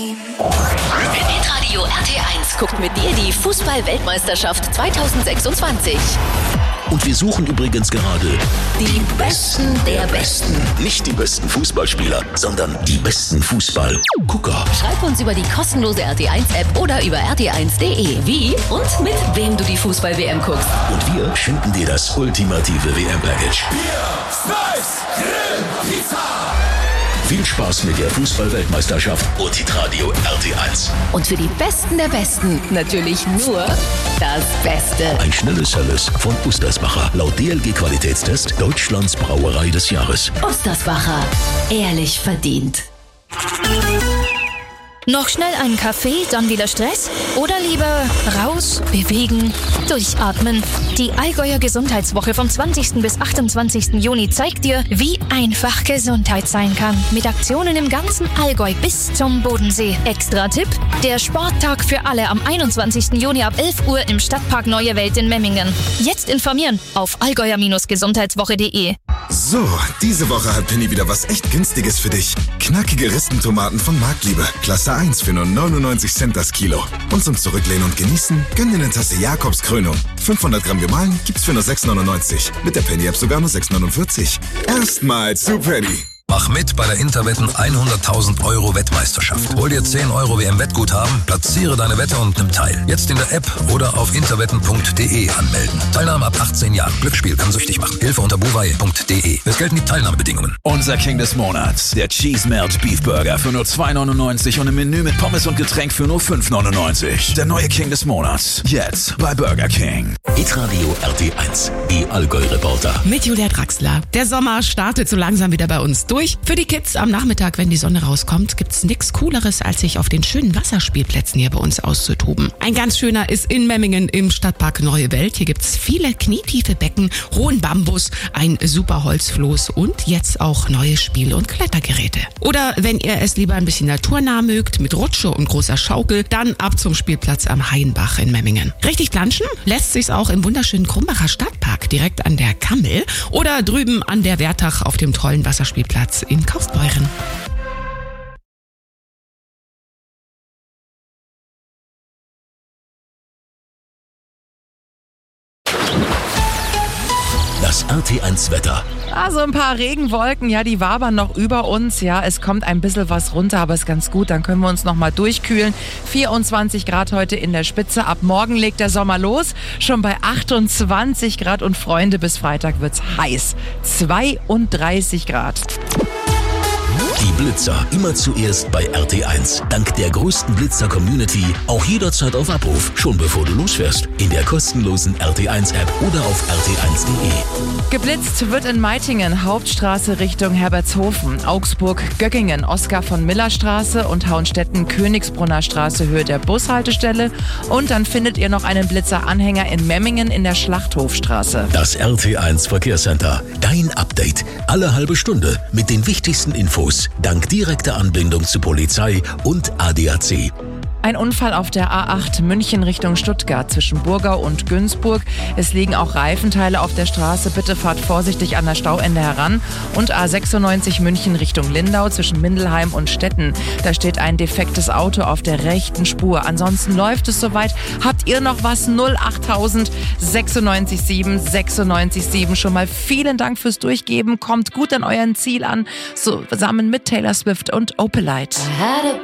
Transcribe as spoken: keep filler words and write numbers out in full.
Hitradio R T eins guckt mit dir die Fußball-Weltmeisterschaft zwanzig sechsundzwanzig. Und wir suchen übrigens gerade Die Besten der Besten. nicht die besten Fußballspieler, sondern die besten Fußballgucker. Schreib uns über die kostenlose R T eins App oder über r t eins punkt de, wie und mit wem du die Fußball-W M guckst. Und wir schenken dir das ultimative W M-Package. Viel Spaß mit der Fußball-Weltmeisterschaft und Hitradio R T eins. Und für die Besten der Besten natürlich nur das Beste. Ein schnelles Helles von Ostersbacher. Laut D L G-Qualitätstest Deutschlands Brauerei des Jahres. Ostersbacher. Ehrlich verdient. Noch schnell einen Kaffee, dann wieder Stress? Oder lieber raus, bewegen, durchatmen? Die Allgäuer Gesundheitswoche vom zwanzigsten bis achtundzwanzigsten Juni zeigt dir, wie einfach Gesundheit sein kann. Mit Aktionen im ganzen Allgäu bis zum Bodensee. Extra Tipp: der Sporttag für alle am einundzwanzigsten Juni ab elf Uhr im Stadtpark Neue Welt in Memmingen. Jetzt informieren auf allgäuer Gesundheitswoche punkt de. So, diese Woche hat Penny wieder was echt Günstiges für dich. Knackige Ristentomaten von Marktliebe. Klasse eins für nur neunundneunzig Cent das Kilo. Und zum Zurücklehnen und Genießen, gönn dir eine Tasse Jakobs Krönung. fünfhundert Gramm gemahlen gibt's für nur sechs neunundneunzig. Mit der Penny-App sogar nur sechs neunundvierzig. Erstmals zu Penny. Mach mit bei der Interwetten hunderttausend Euro Wettmeisterschaft. Hol dir zehn Euro W M-Wettguthaben, platziere deine Wette und nimm teil. Jetzt in der App oder auf interwetten punkt de anmelden. Teilnahme ab achtzehn Jahren. Glücksspiel kann süchtig machen. Hilfe unter buwei punkt de. Es gelten die Teilnahmebedingungen. Unser King des Monats, der Cheese Melt Beef Burger für nur zwei neunundneunzig und im Menü mit Pommes und Getränk für nur fünf neunundneunzig. Der neue King des Monats, jetzt bei Burger King. Hitradio R T eins, die Allgäu-Reporter. Mit Julia Draxler. Der Sommer startet so langsam wieder bei uns durch. Für die Kids am Nachmittag, wenn die Sonne rauskommt, gibt's nichts Cooleres, als sich auf den schönen Wasserspielplätzen hier bei uns auszutoben. Ein ganz schöner ist in Memmingen im Stadtpark Neue Welt. Hier gibt's viele knietiefe Becken, hohen Bambus, ein super Holzfloß und jetzt auch neue Spiel- und Klettergeräte. Oder wenn ihr es lieber ein bisschen naturnah mögt, mit Rutsche und großer Schaukel, dann ab zum Spielplatz am Hainbach in Memmingen. Richtig planschen lässt sich's auch im wunderschönen Krumbacher Stadtpark direkt an der Kammel oder drüben an der Wertach auf dem tollen Wasserspielplatz in Kaufbeuren. Das R T eins Wetter. Also ein paar Regenwolken, ja, die wabern noch über uns. Ja, es kommt ein bisschen was runter, aber ist ganz gut. Dann können wir uns noch mal durchkühlen. vierundzwanzig Grad heute in der Spitze. Ab morgen legt der Sommer los. Schon bei achtundzwanzig Grad. Und Freunde, bis Freitag wird's heiß. zweiunddreißig Grad. Die Blitzer immer zuerst bei R T eins. Dank der größten Blitzer-Community auch jederzeit auf Abruf, schon bevor du losfährst. In der kostenlosen R T eins App oder auf r t eins punkt de. Geblitzt wird in Meitingen, Hauptstraße Richtung Herbertshofen, Augsburg, Göggingen, Oskar-von-Miller-Straße und Hauenstetten, Königsbrunner Straße, Höhe der Bushaltestelle. Und dann findet ihr noch einen Blitzer-Anhänger in Memmingen in der Schlachthofstraße. Das R T eins Verkehrscenter. Dein Update. Alle halbe Stunde mit den wichtigsten Infos. Dank direkter Anbindung zu Polizei und A D A C. Ein Unfall auf der A acht München Richtung Stuttgart zwischen Burgau und Günzburg. Es liegen auch Reifenteile auf der Straße. Bitte fahrt vorsichtig an das Stauende heran. Und A sechsundneunzig München Richtung Lindau zwischen Mindelheim und Stetten. Da steht ein defektes Auto auf der rechten Spur. Ansonsten läuft es soweit. Habt ihr noch was? null achttausend sechsundneunzig sieben sechsundneunzig sieben. Schon mal vielen Dank fürs Durchgeben. Kommt gut an euren Ziel an. So, zusammen mit Taylor Swift und Opalite.